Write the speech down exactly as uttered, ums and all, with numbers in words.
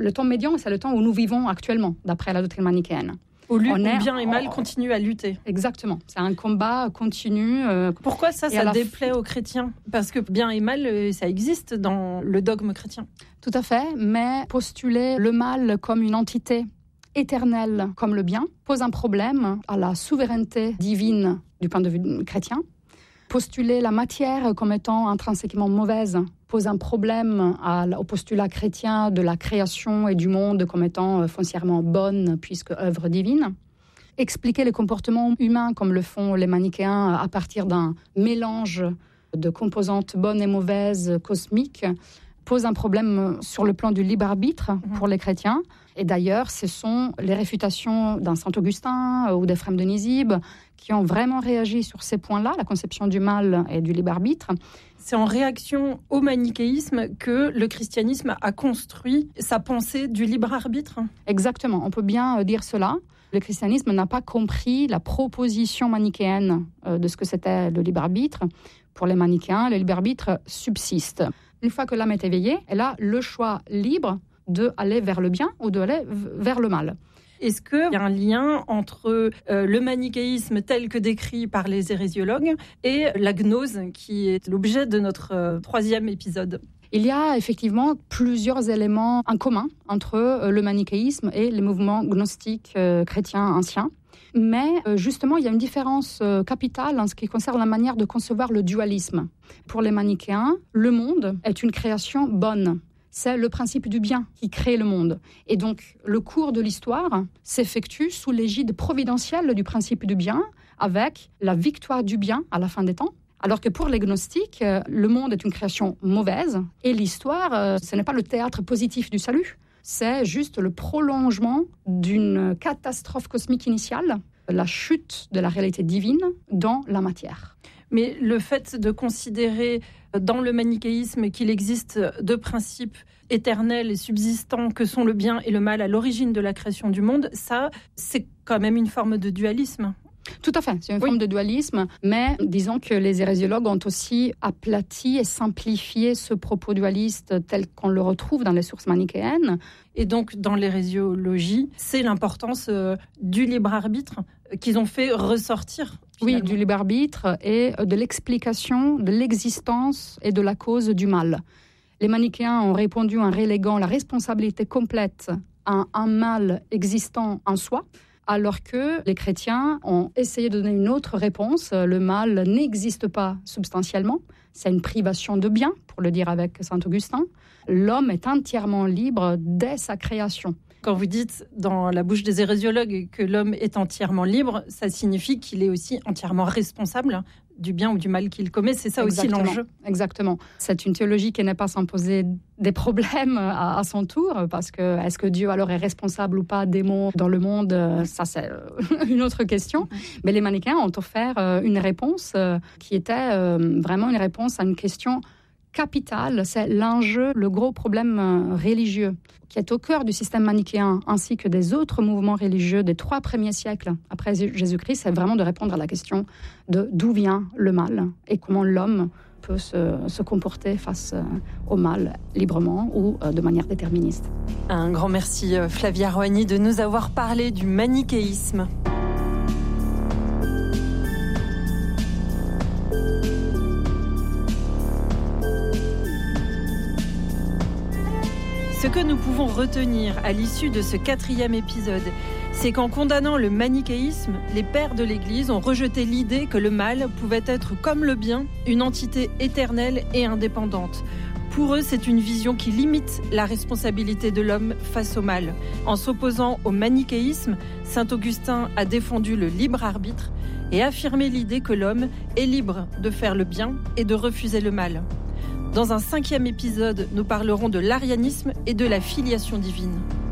le temps médian, c'est le temps où nous vivons actuellement, d'après la doctrine manichéenne. Au lieu où bien et mal continuent à lutter. Exactement. C'est un combat continu. Euh, Pourquoi ça, ça déplaît f... aux chrétiens ? Parce que bien et mal, ça existe dans le dogme chrétien. Tout à fait, mais postuler le mal comme une entité éternelle comme le bien pose un problème à la souveraineté divine du point de vue chrétien. Postuler la matière comme étant intrinsèquement mauvaise pose un problème à, au postulat chrétien de la création et du monde comme étant foncièrement bonne puisque œuvre divine. Expliquer les comportements humains comme le font les manichéens à partir d'un mélange de composantes bonnes et mauvaises cosmiques pose un problème sur le plan du libre arbitre pour les chrétiens. Et d'ailleurs, ce sont les réfutations d'un Saint Augustin ou d'Éphrem de Nisibes qui ont vraiment réagi sur ces points-là, la conception du mal et du libre arbitre. C'est en réaction au manichéisme que le christianisme a construit sa pensée du libre arbitre ? Exactement, on peut bien dire cela. Le christianisme n'a pas compris la proposition manichéenne de ce que c'était le libre arbitre. Pour les manichéens, le libre arbitre subsiste. Une fois que l'âme est éveillée, elle a le choix libre d'aller vers le bien ou d'aller vers le mal. Est-ce qu'il y a un lien entre euh, le manichéisme tel que décrit par les hérésiologues et la gnose qui est l'objet de notre euh, troisième épisode ? Il y a effectivement plusieurs éléments en commun entre euh, le manichéisme et les mouvements gnostiques euh, chrétiens anciens. Mais euh, justement, il y a une différence euh, capitale en ce qui concerne la manière de concevoir le dualisme. Pour les manichéens, le monde est une création bonne. C'est le principe du bien qui crée le monde. Et donc, le cours de l'histoire s'effectue sous l'égide providentielle du principe du bien, avec la victoire du bien à la fin des temps. Alors que pour les gnostiques, le monde est une création mauvaise, et l'histoire, ce n'est pas le théâtre positif du salut. C'est juste le prolongement d'une catastrophe cosmique initiale, la chute de la réalité divine dans la matière. Mais le fait de considérer dans le manichéisme qu'il existe deux principes éternels et subsistants que sont le bien et le mal à l'origine de la création du monde, ça, c'est quand même une forme de dualisme. Tout à fait, c'est une oui. forme de dualisme, mais disons que les hérésiologues ont aussi aplati et simplifié ce propos dualiste tel qu'on le retrouve dans les sources manichéennes. Et donc, dans l'hérésiologie, c'est l'importance euh, du libre arbitre qu'ils ont fait ressortir. Finalement. Oui, du libre arbitre et de l'explication de l'existence et de la cause du mal. Les manichéens ont répondu en reléguant la responsabilité complète à un mal existant en soi, alors que les chrétiens ont essayé de donner une autre réponse. Le mal n'existe pas substantiellement, c'est une privation de bien, pour le dire avec saint Augustin. L'homme est entièrement libre dès sa création. Quand vous dites dans la bouche des hérésiologues que l'homme est entièrement libre, ça signifie qu'il est aussi entièrement responsable du bien ou du mal qu'il commet. C'est ça Exactement. Aussi l'enjeu. Exactement. C'est une théologie qui n'est pas sans poser des problèmes à, à son tour, parce que est-ce que Dieu alors est responsable ou pas des maux dans le monde ? Ça, c'est une autre question. Mm-hmm. Mais les manichéens ont offert une réponse qui était vraiment une réponse à une question capitale. C'est l'enjeu, le gros problème religieux qui est au cœur du système manichéen ainsi que des autres mouvements religieux des trois premiers siècles après Jésus-Christ. C'est vraiment de répondre à la question de d'où vient le mal et comment l'homme peut se, se comporter face au mal librement ou de manière déterministe. Un grand merci Flavia Rouhani de nous avoir parlé du manichéisme. Ce que nous pouvons retenir à l'issue de ce quatrième épisode, c'est qu'en condamnant le manichéisme, les pères de l'Église ont rejeté l'idée que le mal pouvait être, comme le bien, une entité éternelle et indépendante. Pour eux, c'est une vision qui limite la responsabilité de l'homme face au mal. En s'opposant au manichéisme, saint Augustin a défendu le libre arbitre et affirmé l'idée que l'homme est libre de faire le bien et de refuser le mal. Dans un cinquième épisode, nous parlerons de l'arianisme et de la filiation divine.